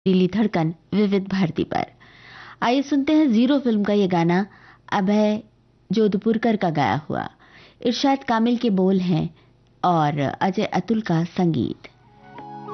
नीली धड़कन विविध भारती पर। आइए सुनते हैं जीरो फिल्म का ये गाना, अभय जोधपुरकर का गाया हुआ। इरशाद कामिल के बोल हैं और अजय अतुल का संगीत।